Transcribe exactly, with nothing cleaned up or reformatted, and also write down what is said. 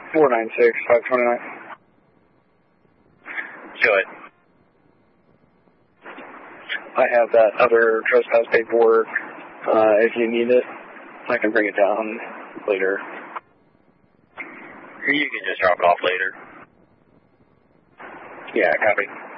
four nine six, five two nine. Go ahead. I have that other trespass paperwork. Uh, if you need it, I can bring it down later. You can just drop it off later. Yeah, copy.